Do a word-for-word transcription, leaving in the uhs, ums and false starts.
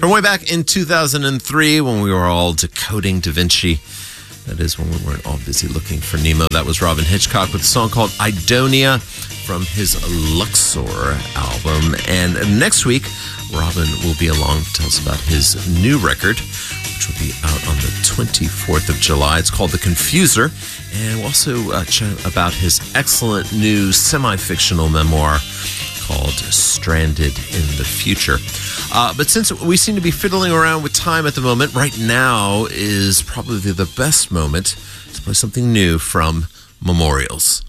From way back in two thousand three when we were all decoding Da Vinci. That is when we weren't all busy looking for Nemo. That was Robyn Hitchcock with a song called Idonia from his Luxor album. And next week, Robyn will be along to tell us about his new record, which will be out on the twenty-fourth of July. It's called The Confuser. And we'll also uh, chat about his excellent new semi-fictional memoir called Stranded in the Future. Uh, but since we seem to be fiddling around with time at the moment, right now is probably the best moment to play something new from Memorials.